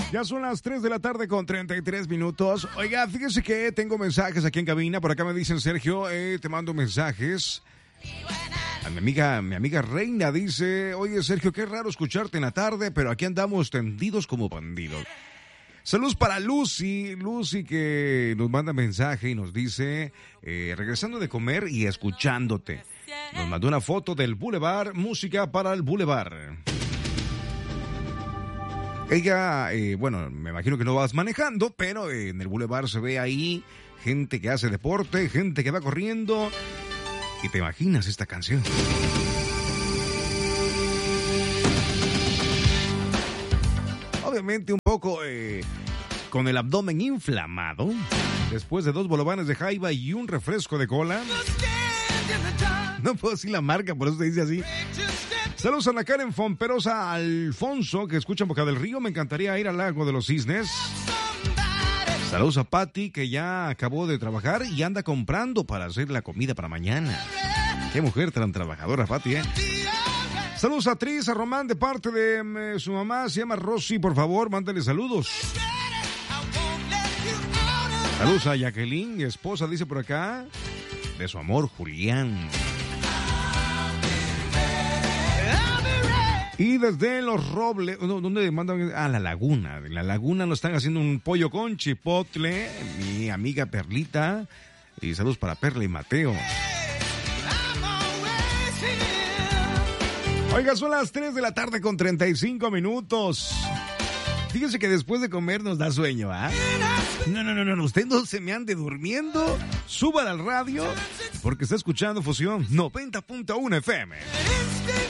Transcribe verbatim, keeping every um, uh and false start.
Ya son las tres de la tarde con treinta y tres minutos. Oiga, fíjese que tengo mensajes aquí en cabina. Por acá me dicen, Sergio, eh, te mando mensajes. A mi amiga, mi amiga Reina dice, oye, Sergio, qué raro escucharte en la tarde, pero aquí andamos tendidos como bandidos. Saludos para Lucy, Lucy que nos manda mensaje y nos dice, eh, regresando de comer y escuchándote. Nos mandó una foto del Boulevard, música para el Boulevard. Ella, eh, bueno, me imagino que no vas manejando, pero eh, en el Boulevard se ve ahí gente que hace deporte, gente que va corriendo. Y te imaginas esta canción. Obviamente un poco eh, con el abdomen inflamado, después de dos bolovanes de jaiba y un refresco de cola. No puedo decir la marca, por eso se dice así. Saludos a la Karen Fomperosa Alfonso, que escucha en Boca del Río. Me encantaría ir al Lago de los Cisnes. Saludos a Patti, que ya acabó de trabajar y anda comprando para hacer la comida para mañana. Qué mujer tan trabajadora, Patti, ¿eh? Saludos a Tris, a Román, de parte de eh, su mamá, se llama Rosy, por favor, mándale saludos. Saludos a Jacqueline, mi esposa, dice por acá, de su amor, Julián. Y desde Los Robles, ¿dónde mandan? Ah, La Laguna. En La Laguna nos están haciendo un pollo con chipotle, mi amiga Perlita. Y saludos para Perla y Mateo. Oiga, son las tres de la tarde con treinta y cinco minutos. Fíjense que después de comer nos da sueño, ¿ah? ¿eh? No, no, no, no, usted no se me ande durmiendo. Súbala al radio porque está escuchando Fusión noventa punto uno F M.